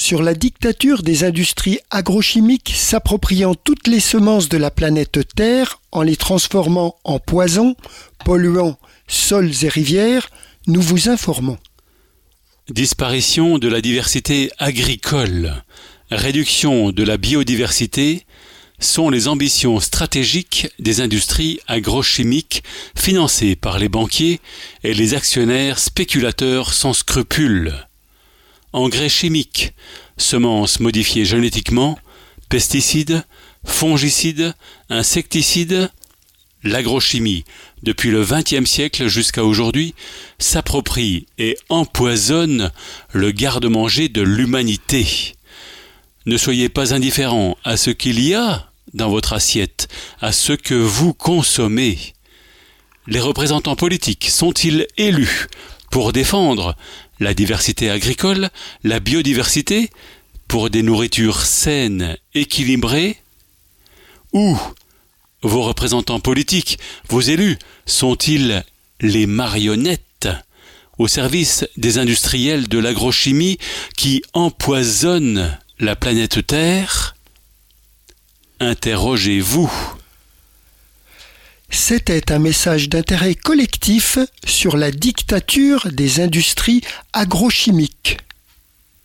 sur la dictature des industries agrochimiques s'appropriant toutes les semences de la planète Terre en les transformant en poisons, polluant sols et rivières, nous vous informons. Disparition de la diversité agricole, réduction de la biodiversité sont les ambitions stratégiques des industries agrochimiques financées par les banquiers et les actionnaires spéculateurs sans scrupules. Engrais chimiques, semences modifiées génétiquement, pesticides, fongicides, insecticides, l'agrochimie, depuis le XXe siècle jusqu'à aujourd'hui, s'approprie et empoisonne le garde-manger de l'humanité. Ne soyez pas indifférents à ce qu'il y a dans votre assiette, à ce que vous consommez. Les représentants politiques sont-ils élus pour défendre la diversité agricole, la biodiversité, pour des nourritures saines, équilibrées? Ou vos représentants politiques, vos élus, sont-ils les marionnettes au service des industriels de l'agrochimie qui empoisonnent la planète Terre? Interrogez-vous. C'était un message d'intérêt collectif sur la dictature des industries agrochimiques.